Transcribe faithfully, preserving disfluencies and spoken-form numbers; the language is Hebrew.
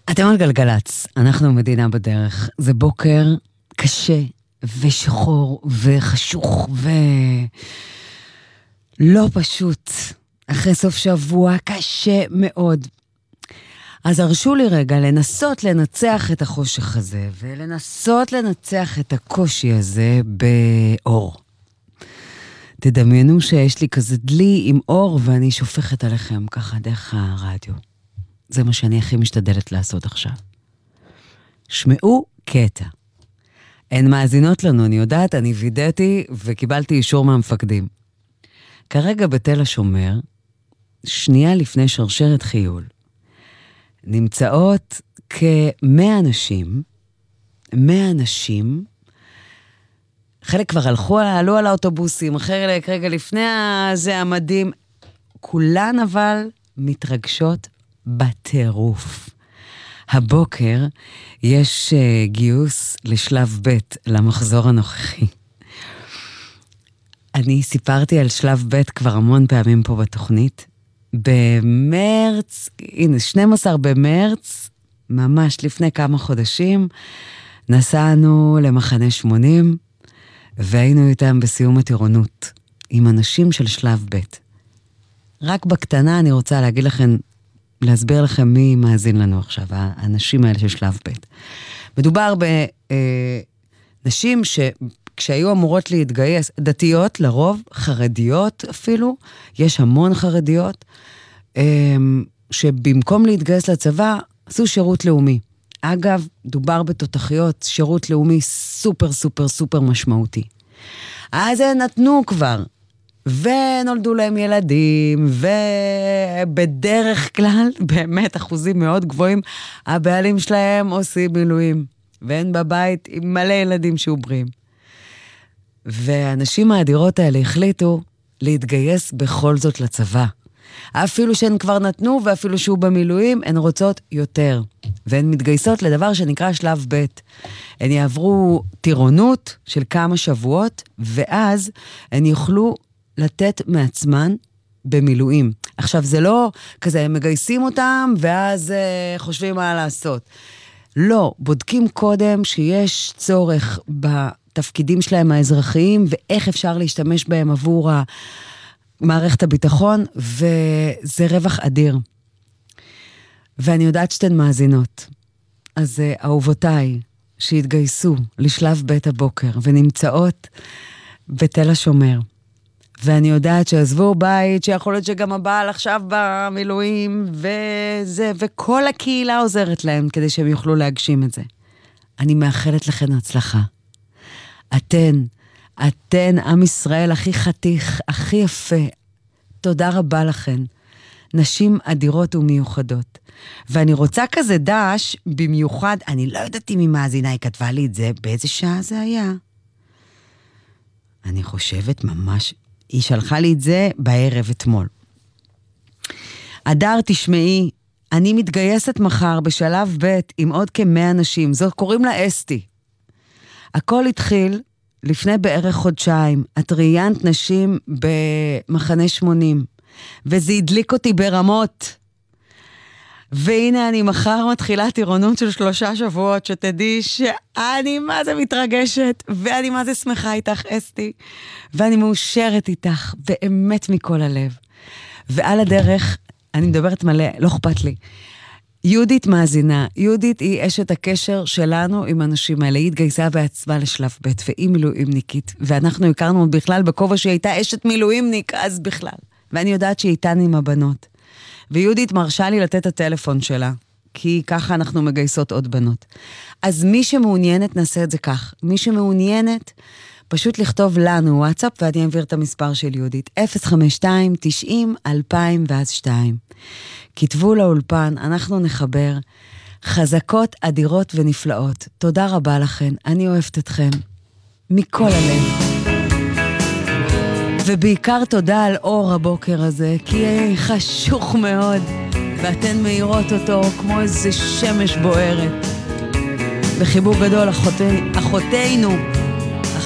אתם על גלגלץ, אנחנו מדינה בדרך. זה בוקר קשה ושחור וחשוך ולא פשוט. אחרי סוף שבוע קשה מאוד. אז הרשו לי רגע לנסות לנצח את החושך הזה, ולנסות לנצח את הקושי הזה באור. תדמיינו שיש לי כזה דלי עם אור, ואני שופכת עליכם ככה דרך הרדיו. זה מה שאני הכי משתדלת לעשות עכשיו. שמעו קטע. הן מאזינות לנו, אני יודעת, אני וידאתי וקיבלתי אישור מהמפקדים. כרגע בתל השומר, שנייה לפני שרשרת חיול, נמצאות כמאה אנשים, מאה אנשים, חלק כבר הלכו, עלו על האוטובוסים, חלק רגע לפני זה המדים, כולן אבל מתרגשות בטירוף. הבוקר יש uh, גיוס לשלב ב' למחזור הנוכחי. אני סיפרתי על שלב ב' כבר המון פעמים פה בתוכנית. במרץ, הנה, שנים עשר במרץ, ממש לפני כמה חודשים, נסענו למחנה שמונים, והיינו איתם בסיום הטירונות, עם אנשים של שלב ב'. רק בקטנה אני רוצה להגיד לכם, להסביר לכם מי מאזין לנו עכשיו, האנשים האלה של שלב ב'. מדובר בנשים שכשהיו אמורות להתגייס, דתיות לרוב, חרדיות אפילו, יש המון חרדיות, שבמקום להתגייס לצבא, עשו שירות לאומי. אגב, דובר בתותחיות, שירות לאומי סופר סופר סופר משמעותי. אז הם נתנו כבר, ונולדו להם ילדים, ובדרך כלל, באמת אחוזים מאוד גבוהים, הבעלים שלהם עושים מילואים, והם בבית עם מלא ילדים שעוברים. והאנשים האדירות האלה החליטו להתגייס בכל זאת לצבא. אפילו שהן כבר נתנו, ואפילו שהוא במילואים, הן רוצות יותר. והן מתגייסות לדבר שנקרא שלב ב'. הן יעברו טירונות של כמה שבועות, ואז הן יוכלו לתת מעצמן במילואים. עכשיו, זה לא כזה, הם מגייסים אותם, ואז uh, חושבים מה לעשות. לא, בודקים קודם שיש צורך בתפקידים שלהם האזרחיים, ואיך אפשר להשתמש בהם עבור מערכת הביטחון, וזה רווח אדיר. ואני יודעת שאתן מאזינות. אז uh, אהובותיי, שהתגייסו לשלב בית הבוקר, ונמצאות בתל השומר, ואני יודעת שעזבו בית, שיכול להיות שגם הבעל עכשיו במילואים, וזה, וכל הקהילה עוזרת להם, כדי שהם יוכלו להגשים את זה. אני מאחלת לכן הצלחה. אתן, אתן, עם ישראל הכי חתיך, הכי יפה. תודה רבה לכן. נשים אדירות ומיוחדות. ואני רוצה כזה דש, במיוחד, אני לא יודעת אם היא מאזינה, היא כתבה לי את זה, באיזה שעה זה היה? אני חושבת ממש, היא שלחה לי את זה בערב אתמול. אדר, תשמעי, אני מתגייסת מחר בשלב ב' עם עוד כמאה אנשים, זאת קוראים לה אסתי. הכל התחיל לפני בערך חודשיים, את ראיינת נשים במחנה שמונים, וזה הדליק אותי ברמות. והנה אני מחר מתחילה טירונות של שלושה שבועות, שתדעי שאני מה זה מתרגשת, ואני מה זה שמחה איתך אסתי, ואני מאושרת איתך, באמת מכל הלב. ועל הדרך, אני מדברת מלא, לא אכפת לי. יהודית מאזינה, יהודית היא אשת הקשר שלנו עם אנשים האלה, היא התגייסה בעצמה לשלב ב' והיא מילואימניקית, ואנחנו הכרנו בכלל בכובע שהיא הייתה אשת מילואימניק, אז בכלל. ואני יודעת שהיא איתן עם הבנות. ויהודית מרשה לי לתת את הטלפון שלה, כי ככה אנחנו מגייסות עוד בנות. אז מי שמעוניינת נעשה את זה כך. מי שמעוניינת, פשוט לכתוב לנו וואטסאפ, ואני אעביר את המספר של יהודית. אפס חמש שתיים תשעים אלפיים ואז שתיים. כתבו לאולפן, אנחנו נחבר חזקות, אדירות ונפלאות. תודה רבה לכן, אני אוהבת אתכם. מכל הלב. ובעיקר תודה על אור הבוקר הזה, כי חשוך מאוד, ואתן מאירות אותו כמו איזה שמש בוערת. וחיבור גדול, אחותי, אחותינו,